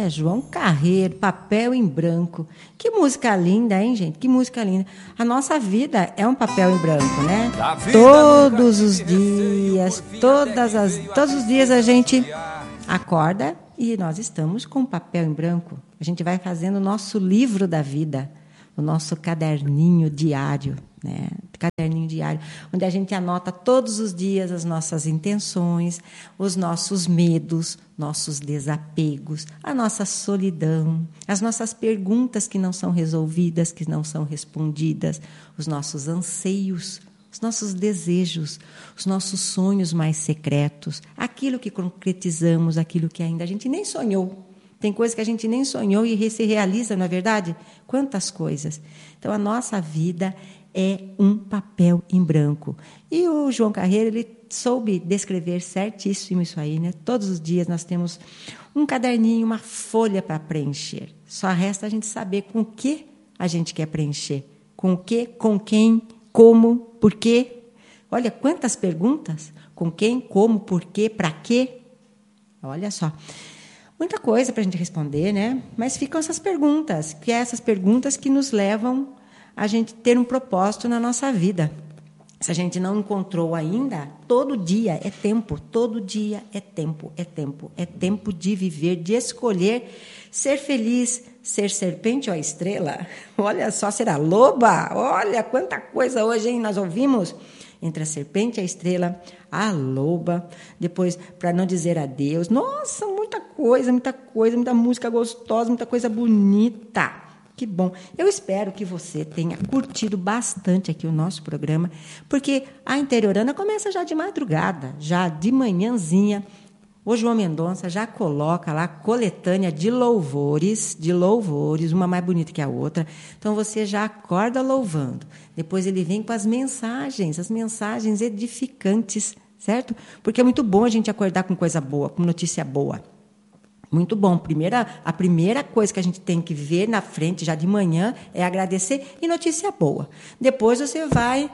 João Carreiro, Papel em Branco. Que música linda, hein, gente? Que música linda. A nossa vida é um papel em branco, né? Todos os dias, todos os dias a gente acorda e nós estamos com papel em branco. A gente vai fazendo o nosso livro da vida, o nosso caderninho diário, né? Caderninho diário, onde a gente anota todos os dias as nossas intenções, os nossos medos, nossos desapegos, a nossa solidão, as nossas perguntas que não são resolvidas, que não são respondidas, os nossos anseios, os nossos desejos, os nossos sonhos mais secretos, aquilo que concretizamos, aquilo que ainda a gente nem sonhou. Tem coisa que a gente nem sonhou e se realiza, não é verdade? Quantas coisas. Então, a nossa vida é um papel em branco. E o João Carreiro, ele soube descrever certíssimo isso aí, né? Todos os dias nós temos um caderninho, uma folha para preencher. Só resta a gente saber com o que a gente quer preencher. Com o que, com quem, como, por quê. Olha, quantas perguntas. Com quem, como, por quê, para quê. Olha só. Muita coisa para a gente responder, né? Mas ficam essas perguntas, que é essas perguntas que nos levam a gente ter um propósito na nossa vida. Se a gente não encontrou ainda, todo dia é tempo, todo dia é tempo, é tempo. É tempo de viver, de escolher ser feliz, ser serpente ou estrela. Olha só, ser a loba. Olha quanta coisa hoje, hein, nós ouvimos. Entre a serpente e a estrela, a loba, depois, para não dizer adeus. Nossa, muita coisa, muita música gostosa, muita coisa bonita. Que bom. Eu espero que você tenha curtido bastante aqui o nosso programa, porque a Interiorana começa já de madrugada, já de manhãzinha. O João Mendonça já coloca lá coletânea de louvores, uma mais bonita que a outra. Então, você já acorda louvando. Depois ele vem com as mensagens edificantes, certo? Porque é muito bom a gente acordar com coisa boa, com notícia boa. Muito bom. A primeira coisa que a gente tem que ver na frente, já de manhã, é agradecer e notícia boa. Depois você vai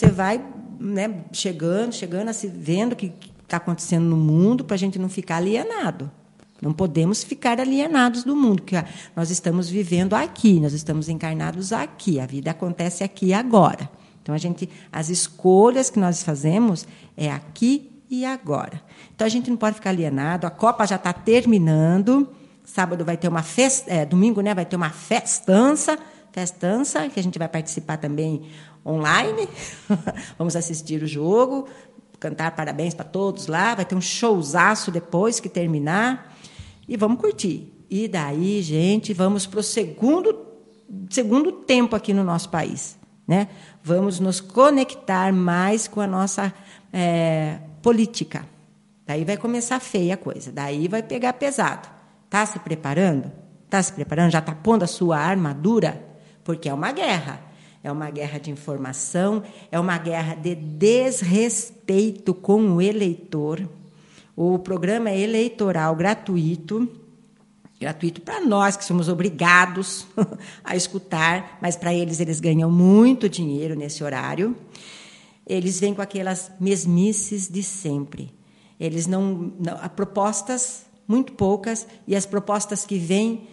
né, chegando, assim, vendo o que está acontecendo no mundo, para a gente não ficar alienado. Não podemos ficar alienados do mundo, porque nós estamos vivendo aqui, nós estamos encarnados aqui, a vida acontece aqui e agora. Então, as escolhas que nós fazemos é aqui e agora. Então, a gente não pode ficar alienado, a Copa já está terminando, sábado vai ter uma festa, domingo, né, vai ter uma festança, que a gente vai participar também online, vamos assistir o jogo, cantar parabéns para todos lá, vai ter um showzaço depois que terminar, e vamos curtir. E daí, gente, vamos para o segundo tempo aqui no nosso país, né? Vamos nos conectar mais com a nossa política. Daí vai começar feia a coisa, daí vai pegar pesado. Está se preparando? Já está pondo a sua armadura? Porque é uma guerra. É uma guerra de informação, é uma guerra de desrespeito com o eleitor. O programa é eleitoral gratuito para nós, que somos obrigados a escutar, mas para eles ganham muito dinheiro nesse horário. Eles vêm com aquelas mesmices de sempre. Eles há propostas muito poucas, e as propostas que vêm,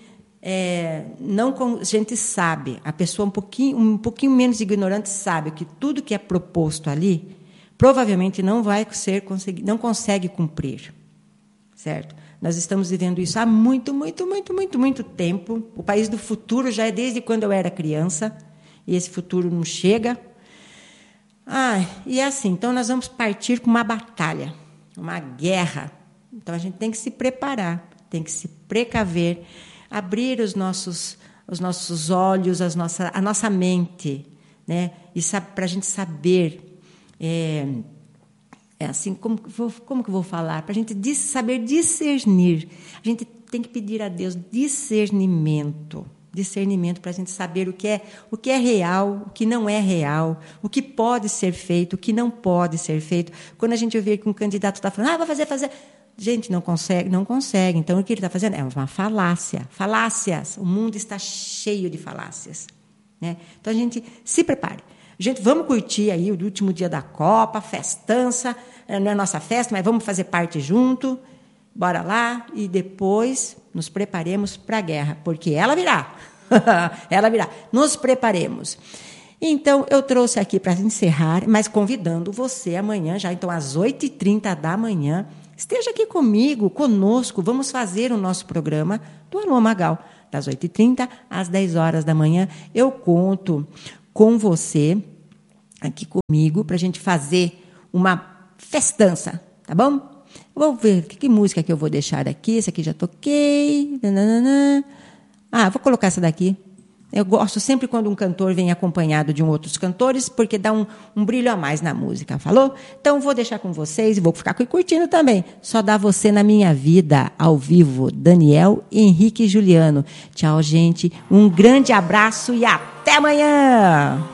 a gente sabe, a pessoa um pouquinho menos ignorante sabe que tudo que é proposto ali provavelmente não consegue cumprir, certo? Nós estamos vivendo isso há muito tempo. O país do futuro já é desde quando eu era criança, e esse futuro não chega. E é assim, então nós vamos partir para uma batalha, uma guerra. Então a gente tem que se preparar, tem que se precaver, abrir os nossos olhos, a nossa mente, né? E para a gente saber, assim, como que eu vou falar? Para a gente saber discernir. A gente tem que pedir a Deus discernimento para a gente saber o que é real, o que não é real, o que pode ser feito, o que não pode ser feito. Quando a gente vê que um candidato está falando, vai fazer... Gente, não consegue. Então, o que ele está fazendo é uma falácia. Falácias. O mundo está cheio de falácias, né? Então, a gente se prepare. Gente, vamos curtir aí o último dia da Copa, festança. Não é nossa festa, mas vamos fazer parte junto. Bora lá. E depois, nos preparemos para a guerra, porque ela virá. Ela virá. Nos preparemos. Então, eu trouxe aqui para encerrar, mas convidando você amanhã, já então às 8h30 da manhã, esteja aqui comigo, conosco, vamos fazer o nosso programa do Alô Magal, das 8h30 às 10 horas da manhã. Eu conto com você, aqui comigo, para a gente fazer uma festança, tá bom? Vou ver que música que eu vou deixar aqui, essa aqui já toquei. Vou colocar essa daqui. Eu gosto sempre quando um cantor vem acompanhado de outros cantores, porque dá um brilho a mais na música, falou? Então, vou deixar com vocês e vou ficar curtindo também. Só dá você na minha vida, ao vivo, Daniel, Henrique e Juliano. Tchau, gente. Um grande abraço e até amanhã!